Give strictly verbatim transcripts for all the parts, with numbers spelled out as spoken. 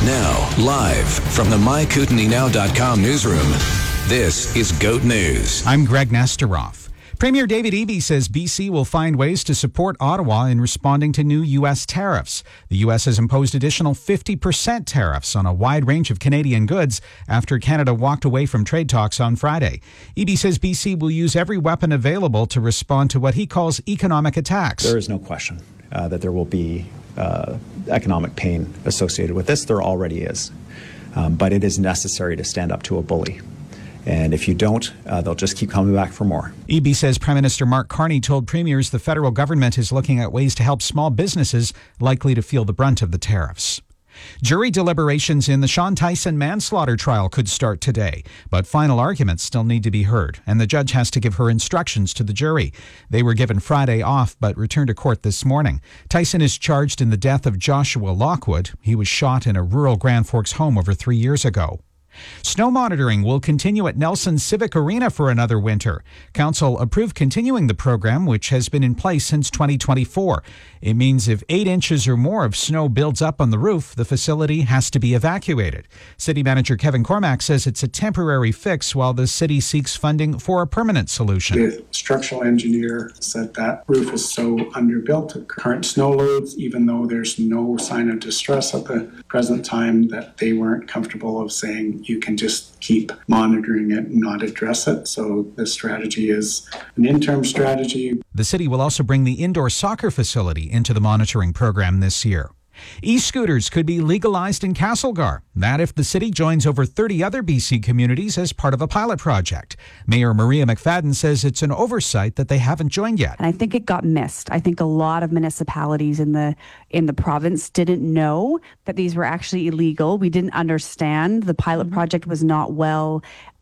Now, live from the my kootenai now dot com newsroom, this is GOAT News. I'm Greg Nesteroff. Premier David Eby says B C will find ways to support Ottawa in responding to new U S tariffs. The U S has imposed additional fifty percent tariffs on a wide range of Canadian goods after Canada walked away from trade talks on Friday. Eby says B C will use every weapon available to respond to what he calls economic attacks. There is no question uh, that there will be uh, economic pain associated with this. There already is. Um, but it is necessary to stand up to a bully. And if you don't, uh, they'll just keep coming back for more. Eby says Prime Minister Mark Carney told premiers the federal government is looking at ways to help small businesses likely to feel the brunt of the tariffs. Jury deliberations in the Sean Tyson manslaughter trial could start today, but final arguments still need to be heard, and the judge has to give her instructions to the jury. They were given Friday off, but returned to court this morning. Tyson is charged in the death of Joshua Lockwood. He was shot in a rural Grand Forks home over three years ago. Snow monitoring will continue at Nelson Civic Arena for another winter. Council approved continuing the program, which has been in place since twenty twenty-four. It means if eight inches or more of snow builds up on the roof, the facility has to be evacuated. City Manager Kevin Cormack says it's a temporary fix while the city seeks funding for a permanent solution. The structural engineer said that roof is so underbuilt at current snow loads, even though there's no sign of distress at the present time, that they weren't comfortable of saying you can just keep monitoring it and not address it. So the strategy is an interim strategy. The city will also bring the indoor soccer facility into the monitoring program this year. E-scooters could be legalized in Castlegar. That if the city joins over thirty other B C communities as part of a pilot project. Mayor Maria McFadden says it's an oversight that they haven't joined yet. And I think it got missed. I think a lot of municipalities in the in the province didn't know that these were actually illegal. We didn't understand. The pilot project was not well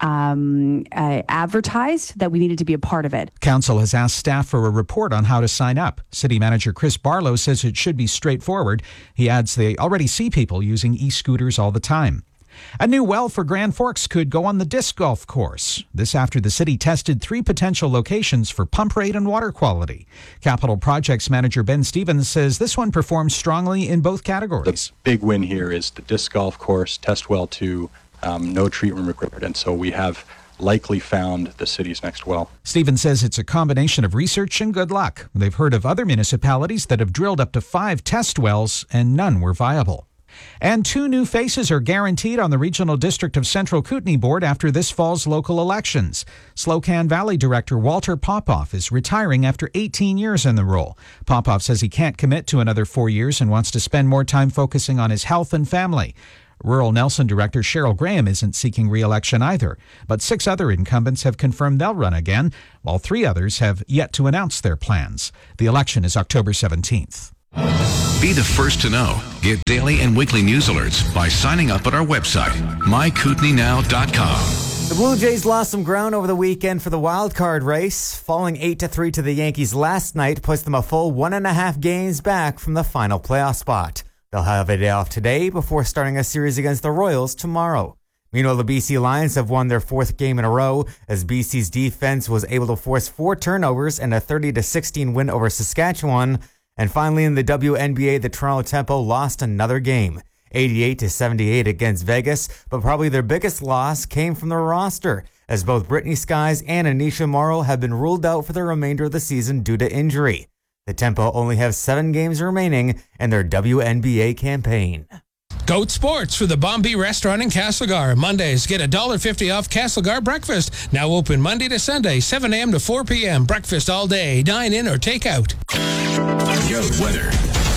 um, uh, advertised, that we needed to be a part of it. Council has asked staff for a report on how to sign up. City Manager Chris Barlow says it should be straightforward. He adds they already see people using e-scooters all the time. A new well for Grand Forks could go on the disc golf course. This after the city tested three potential locations for pump rate and water quality. Capital Projects Manager Ben Stevens says this one performs strongly in both categories. The big win here is the disc golf course, test well two, um, no treatment required, and so we have likely found the city's next well. Stevens says it's a combination of research and good luck. They've heard of other municipalities that have drilled up to five test wells and none were viable. And two new faces are guaranteed on the Regional District of Central Kootenai Board after this fall's local elections. Slocan Valley Director Walter Popoff is retiring after eighteen years in the role. Popoff says he can't commit to another four years and wants to spend more time focusing on his health and family. Rural Nelson Director Cheryl Graham isn't seeking re-election either, but six other incumbents have confirmed they'll run again, while three others have yet to announce their plans. The election is October seventeenth. Be the first to know. Get daily and weekly news alerts by signing up at our website, my kootenai now dot com. The Blue Jays lost some ground over the weekend for the wild card race. Falling eight to three to the Yankees last night puts them a full one and a half games back from the final playoff spot. They'll have a day off today before starting a series against the Royals tomorrow. Meanwhile, the B C Lions have won their fourth game in a row as B C's defense was able to force four turnovers and a thirty to sixteen win over Saskatchewan. And finally, in the W N B A, the Toronto Tempo lost another game, eighty-eight to seventy-eight against Vegas, but probably their biggest loss came from the roster, as both Brittany Skies and Anisha Morrow have been ruled out for the remainder of the season due to injury. The Tempo only have seven games remaining in their W N B A campaign. Goat Sports for the Bombay Restaurant in Castlegar. Mondays, get one dollar fifty off Castlegar breakfast. Now open Monday to Sunday, seven a.m. to four p.m. Breakfast all day. Dine in or take out. Goat weather.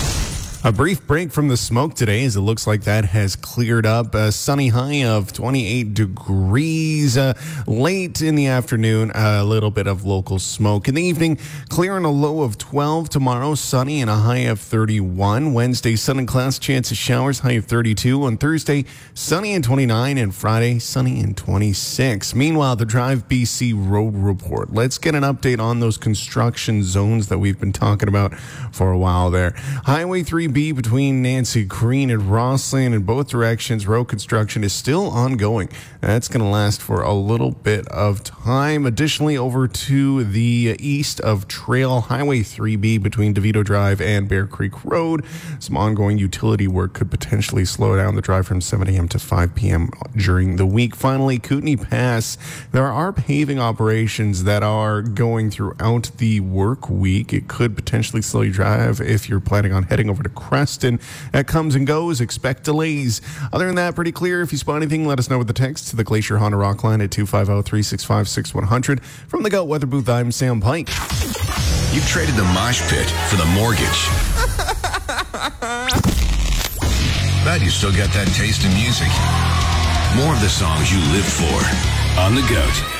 A brief break from the smoke today as it looks like that has cleared up. A sunny high of twenty-eight degrees. Uh, late in the afternoon, a little bit of local smoke. In the evening, clear and a low of twelve. Tomorrow, sunny and a high of thirty-one. Wednesday, sun and clouds, chance of showers, high of thirty-two. On Thursday, sunny and twenty-nine. And Friday, sunny and twenty-six. Meanwhile, the Drive B C Road Report. Let's get an update on those construction zones that we've been talking about for a while there. Highway three B between Nancy Green and Roslyn in both directions. Road construction is still ongoing. That's going to last for a little bit of time. Additionally, over to the east of Trail Highway three B between DeVito Drive and Bear Creek Road. Some ongoing utility work could potentially slow down the drive from seven a.m. to five p.m. during the week. Finally, Kootenai Pass. There are paving operations that are going throughout the work week. It could potentially slow your drive if you're planning on heading over to Creston. That comes and goes. Expect delays. Other than that, pretty clear. If you spot anything, let us know with the text to the Glacier Honda Rock line at two five zero, three six five, six one zero zero. From the Goat Weather Booth, I'm Sam Pike. You've traded the mosh pit for the mortgage. But you still got that taste in music. More of the songs you live for on the Goat.